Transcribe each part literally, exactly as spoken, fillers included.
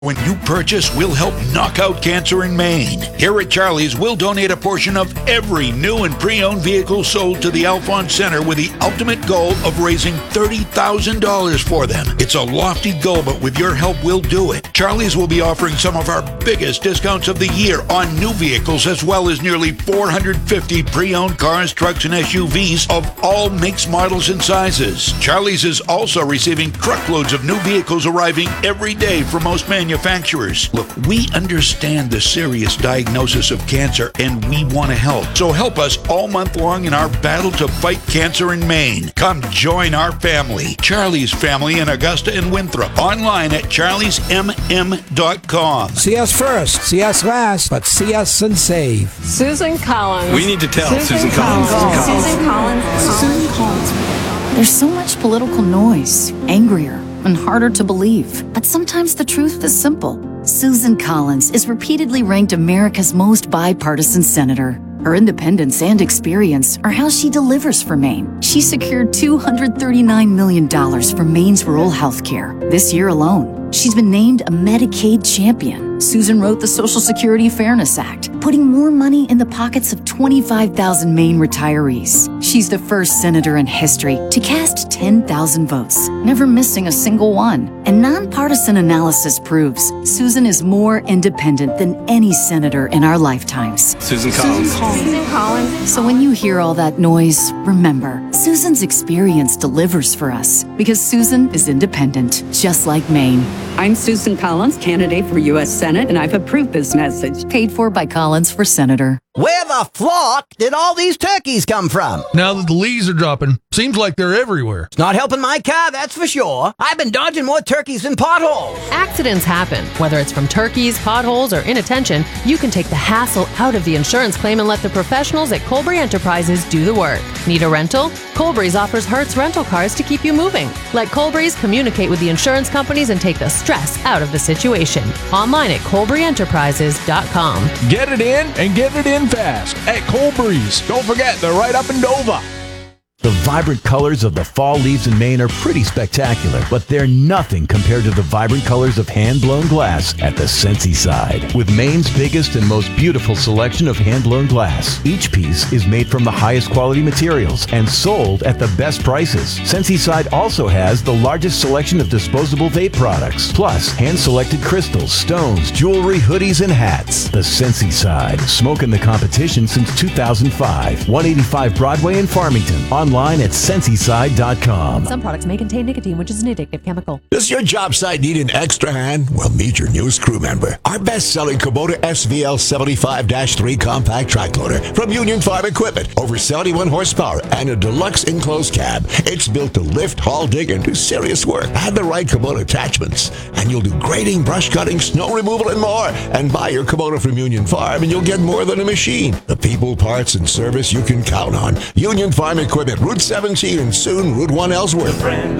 When you purchase, we'll help knock out cancer in Maine. Here at Charlie's, we'll donate a portion of every new and pre-owned vehicle sold to the Alphonse Center with the ultimate goal of raising thirty thousand dollars for them. It's a lofty goal, but with your help, we'll do it. Charlie's will be offering some of our biggest discounts of the year on new vehicles, as well as nearly four hundred fifty pre-owned cars, trucks, and S U Vs of all makes, models, and sizes. Charlie's is also receiving truckloads of new vehicles arriving every day from most manufacturers. Manufacturers. Look, we understand the serious diagnosis of cancer and we want to help. So help us all month long in our battle to fight cancer in Maine. Come join our family. Charlie's Family in Augusta and Winthrop. Online at charlies m m dot com. See us first, see us last, but see us and save. Susan Collins. We need to tell Susan, Susan Collins. Collins. Susan Collins. Susan Collins. There's so much political noise, angrier and harder to believe. But sometimes the truth is simple. Susan Collins is repeatedly ranked America's most bipartisan senator. Her independence and experience are how she delivers for Maine. She secured two hundred thirty-nine million dollars for Maine's rural health care this year alone. She's been named a Medicaid champion. Susan wrote the Social Security Fairness Act, putting more money in the pockets of twenty-five thousand Maine retirees. She's the first senator in history to cast ten thousand votes, never missing a single one. And nonpartisan analysis proves Susan is more independent than any senator in our lifetimes. Susan Collins. Susan Collins. So when you hear all that noise, remember, Susan's experience delivers for us because Susan is independent, just like Maine. I'm Susan Collins, candidate for U S Senate, and I've approved this message. Paid for by Collins for Senator. Where the flock did all these turkeys come from? Now that the leaves are dropping, seems like they're everywhere. It's not helping my car, that's for sure. I've been dodging more turkeys than potholes. Accidents happen. Whether it's from turkeys, potholes, or inattention, you can take the hassle out of the insurance claim and let the professionals at Colbury Enterprises do the work. Need a rental? Colbury's offers Hertz rental cars to keep you moving. Let Colbury's communicate with the insurance companies and take the stress out of the situation. Online at colbury enterprises dot com. Get it in and get it in fast at Colbury's. Don't forget, they're right up in Dover. The vibrant colors of the fall leaves in Maine are pretty spectacular, but they're nothing compared to the vibrant colors of hand-blown glass at the Scentsy side. With Maine's biggest and most beautiful selection of hand-blown glass, each piece is made from the highest quality materials and sold at the best prices. Scentsy side also has the largest selection of disposable vape products, plus hand-selected crystals, stones, jewelry, hoodies, and hats. The Scentsy side, smoking the competition since two thousand five. one eighty-five Broadway in Farmington. Online at Scentsy side dot com. Some products may contain nicotine, which is an addictive chemical. Does your job site need an extra hand? Well, meet your newest crew member. Our best-selling Kubota S V L seventy-five dash three compact track loader from Union Farm Equipment. Over seventy-one horsepower and a deluxe enclosed cab. It's built to lift, haul, dig, and do serious work. Add the right Kubota attachments, and you'll do grading, brush cutting, snow removal, and more. And buy your Kubota from Union Farm, and you'll get more than a machine. The people, parts, and service you can count on. Union Farm Equipment, Route seventeen, and soon Route one Ellsworth.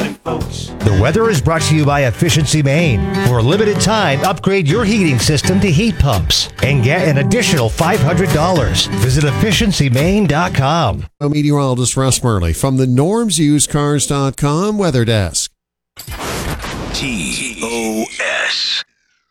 The weather is brought to you by Efficiency Maine. For a limited time, upgrade your heating system to heat pumps and get an additional five hundred dollars. Visit efficiency maine dot com. Meteorologist Russ Murley from the norms used cars dot com Weather Desk. T O S.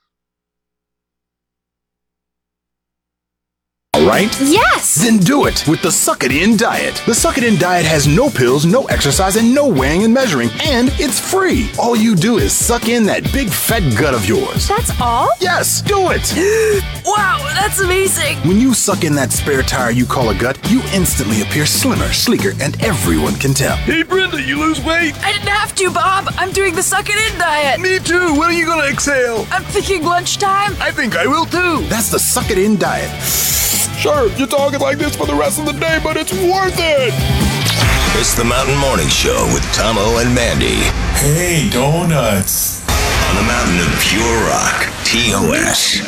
Right? Yes! Then do it with the Suck It In Diet. The Suck It In Diet has no pills, no exercise, and no weighing and measuring, and it's free. All you do is suck in that big fat gut of yours. That's all? Yes, do it! Wow, that's amazing! When you suck in that spare tire you call a gut, you instantly appear slimmer, sleeker, and everyone can tell. Hey, Brenda, you lose weight? I didn't have to, Bob. I'm doing the Suck It In diet. Me too. When are you going to exhale? I'm thinking lunchtime. I think I will too. That's the Suck It In Diet. Sure, you're talking like this for the rest of the day, but it's worth it! It's the Mountain Morning Show with Tomo and Mandy. Hey, donuts. On the mountain of pure rock, T O S.